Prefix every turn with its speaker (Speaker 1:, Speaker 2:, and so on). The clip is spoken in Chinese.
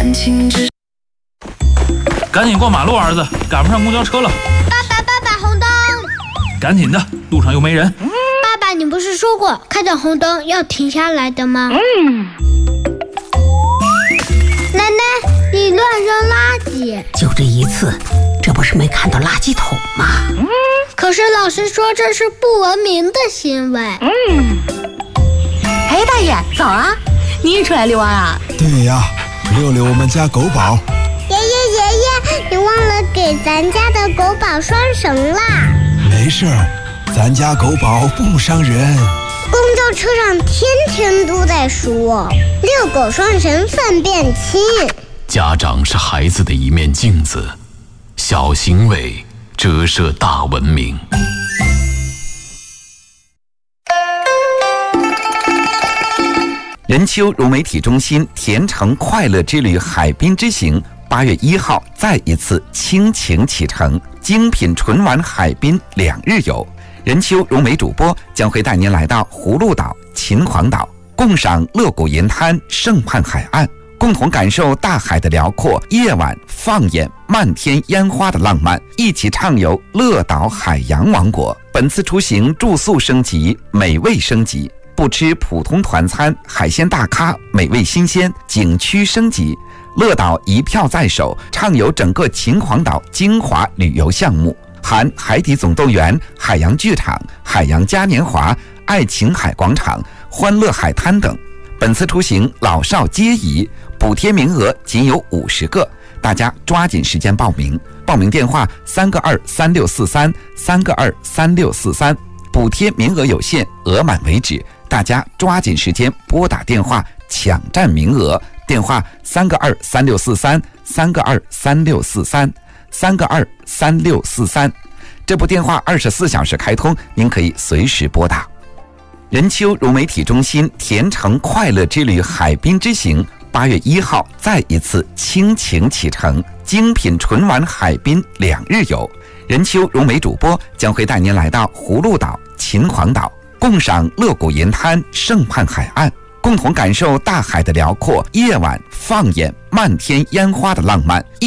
Speaker 1: 感情只。
Speaker 2: 赶紧过马路，儿子，赶不上公交车了。
Speaker 3: 爸爸，红灯！
Speaker 2: 赶紧的，路上又没人。
Speaker 3: 爸爸，你不是说过看见红灯要停下来的吗？奶奶，你乱扔垃圾！
Speaker 4: 就这一次，这不是没看到垃圾桶吗？
Speaker 3: 可是老师说这是不文明的行为。
Speaker 4: 哎，大爷，早啊！你也出来遛弯啊？
Speaker 5: 对呀，遛遛我们家狗宝。
Speaker 3: 爷爷，你忘了给咱家的狗宝拴绳啦。
Speaker 5: 没事儿，咱家狗宝不伤人。
Speaker 3: 公交车上天天都在说遛狗拴绳粪便轻。
Speaker 6: 家长是孩子的一面镜子，小行为折射大文明。
Speaker 7: 任丘融媒体中心甜橙快乐之旅海滨之行8月1号再一次倾情启程，精品纯玩海滨2日游。任丘融媒主播将会带您来到葫芦岛、秦皇岛，共赏乐谷银滩、圣畔海岸，共同感受大海的辽阔，夜晚放眼漫天烟花的浪漫，一起畅游乐岛海洋王国。本次出行住宿升级，美味升级，不吃普通团餐，海鲜大咖，美味新鲜，景区升级。乐岛一票在手，畅游整个秦皇岛精华旅游项目，含海底总动员、海洋剧场、海洋嘉年华、爱琴海广场、欢乐海滩等。本次出行老少皆宜，补贴名额仅有50个，大家抓紧时间报名。报名电话3个23643，3个23643，补贴名额有限，额满为止，大家抓紧时间拨打电话抢占名额。电话3个23643，3个23643，3个23643。这部电话24小时开通，您可以随时拨打。任丘融媒体中心甜橙快乐之旅海滨之行8月1号再一次倾情启程，精品纯玩海滨2日游。任丘融媒主播将会带您来到葫芦岛、秦皇岛，共赏乐谷银滩、圣畔海岸，共同感受大海的辽阔，夜晚放眼漫天烟花的浪漫。